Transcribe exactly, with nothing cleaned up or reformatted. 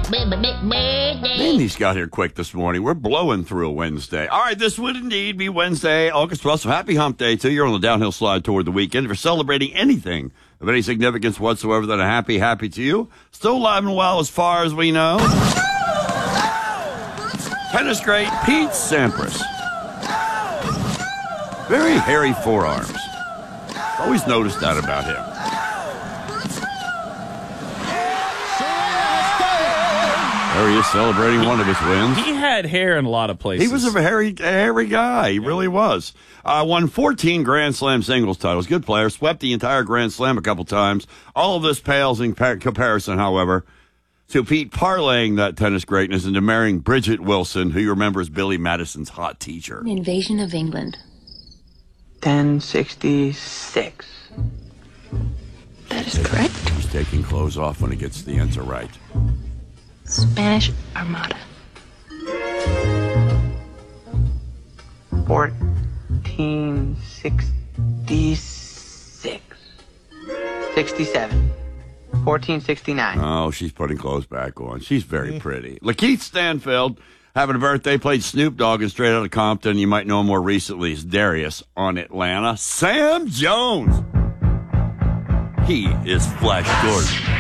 Mandy's got here quick this morning. We're blowing through a Wednesday. All right, this would indeed be Wednesday, August twelfth. So happy hump day, too. You're on the downhill slide toward the weekend. If you're celebrating anything of any significance whatsoever, then a happy, happy to you. Still alive and well as far as we know. Tennis great Pete Sampras. Very hairy forearms. Always noticed that about him. There he is celebrating one of his wins. He had hair in a lot of places. He was a hairy, a hairy guy. He really was. Uh, won fourteen Grand Slam singles titles. Good player. Swept the entire Grand Slam a couple times. All of this pales in par- comparison, however, to Pete parlaying that tennis greatness into marrying Bridget Wilson, who you remember as Billy Madison's hot teacher. An invasion of England. ten sixty-six. That is correct. He's taking clothes off when he gets the answer right. Spanish Armada. fourteen sixty-six. sixty-seven. fourteen sixty-nine. Oh, she's putting clothes back on. She's very pretty. Lakeith Stanfield having a birthday, played Snoop Dogg and Straight Outta Compton. You might know him more recently as Darius on Atlanta. Sam Jones. He is Flash Gordon.